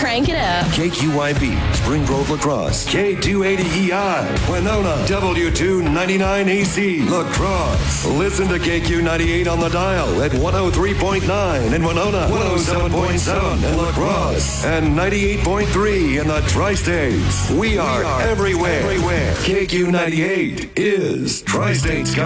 Crank it up. KQYB, Spring Grove La Crosse. K280EI, Winona. W299AC, La Crosse. Listen to KQ98 on the dial at 103.9 in Winona, 107.7 in La Crosse, and 98.3 in the Tri-States. We are everywhere. KQ98 is Tri-States.